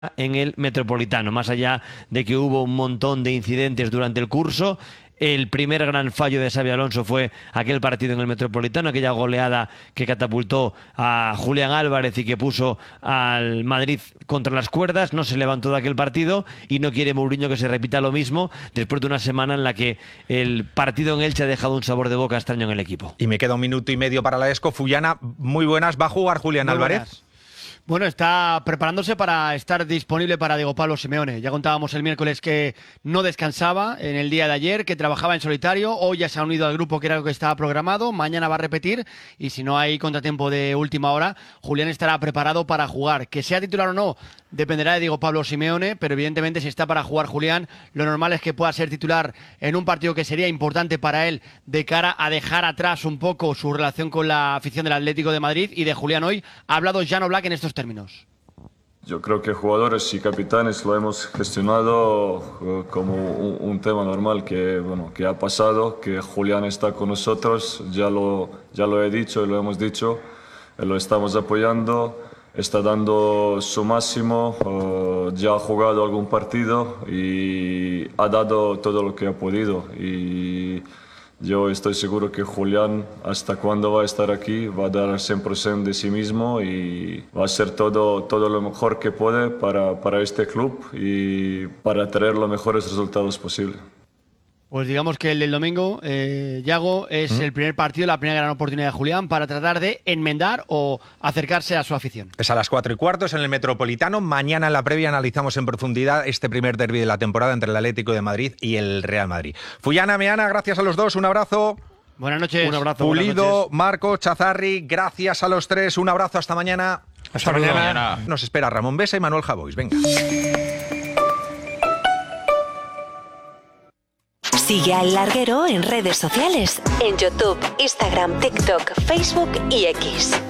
en el Metropolitano, más allá de que hubo un montón de incidentes durante el curso. El primer gran fallo de Xabi Alonso fue aquel partido en el Metropolitano, aquella goleada que catapultó a Julián Álvarez y que puso al Madrid contra las cuerdas. No se levantó de aquel partido y no quiere Mourinho que se repita lo mismo después de una semana en la que el partido en Elche ha dejado un sabor de boca extraño en el equipo. Y me queda 1 minuto y medio para la ESCO. Fullana, muy buenas. ¿Va a jugar Julián Álvarez? Bueno, está preparándose para estar disponible para Diego Pablo Simeone. Ya contábamos el miércoles que no descansaba en el día de ayer, que trabajaba en solitario. Hoy ya se ha unido al grupo, que era lo que estaba programado. Mañana va a repetir y si no hay contratiempo de última hora, Julián estará preparado para jugar. Que sea titular o no, dependerá de Diego Pablo Simeone, pero evidentemente si está para jugar Julián, lo normal es que pueda ser titular en un partido que sería importante para él de cara a dejar atrás un poco su relación con la afición del Atlético de Madrid. Y de Julián hoy ha hablado Jan Oblak en estos términos. Yo creo que jugadores y capitanes lo hemos gestionado como un tema normal que ha pasado, que Julián está con nosotros, ya lo he dicho y lo hemos dicho, lo estamos apoyando, está dando su máximo, ya ha jugado algún partido y ha dado todo lo que ha podido. Y yo estoy seguro que Julián, hasta cuando va a estar aquí, va a dar el 100% de sí mismo y va a hacer todo lo mejor que puede para este club y para tener los mejores resultados posibles. Pues digamos que el del domingo, Yago, es el primer partido, la primera gran oportunidad de Julián para tratar de enmendar o acercarse a su afición. Es a las 4:15 en el Metropolitano. Mañana en la previa analizamos en profundidad este primer derbi de la temporada entre el Atlético de Madrid y el Real Madrid. Fullana, Meana, gracias a los dos, un abrazo. Buenas noches. Un abrazo. Pulido, Marco, Chazarri, gracias a los tres, un abrazo, hasta mañana. Hasta mañana. Nos espera Ramón Besa y Manuel Javois, venga. Sigue a El Larguero en redes sociales, en YouTube, Instagram, TikTok, Facebook y X.